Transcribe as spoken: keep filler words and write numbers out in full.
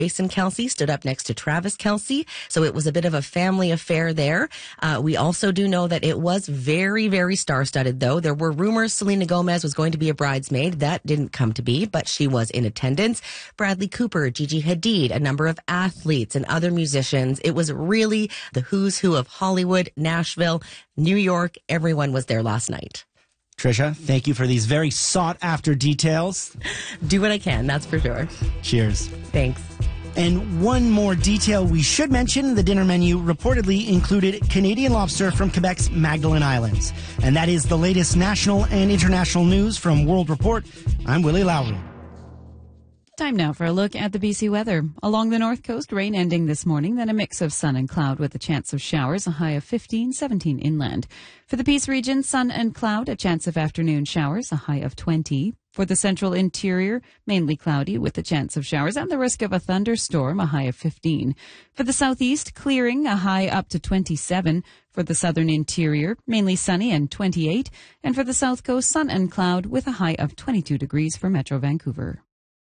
Jason Kelce stood up next to Travis Kelce, so it was a bit of a family affair there. Uh, we also do know that it was very, very star-studded, though. There were rumors Selena Gomez was going to be a bridesmaid. That didn't come to be, but she was in attendance. Bradley Cooper, Gigi Hadid, a number of athletes and other musicians. It was really the who's who of Hollywood, Nashville, New York. Everyone was there last night. Trisha, thank you for these very sought-after details. Do what I can, that's for sure. Cheers. Thanks. And one more detail we should mention, the dinner menu reportedly included Canadian lobster from Quebec's Magdalen Islands. And that is the latest national and international news from World Report. I'm Willie Lowry. Time now for a look at the B C weather. Along the north coast, rain ending this morning, then a mix of sun and cloud with a chance of showers, a high of fifteen, seventeen inland. For the Peace region, sun and cloud, a chance of afternoon showers, a high of twenty. For the central interior, mainly cloudy with a chance of showers and the risk of a thunderstorm, a high of fifteen. For the southeast, clearing, a high up to twenty-seven. For the southern interior, mainly sunny and twenty-eight. And for the south coast, sun and cloud with a high of twenty-two degrees for Metro Vancouver.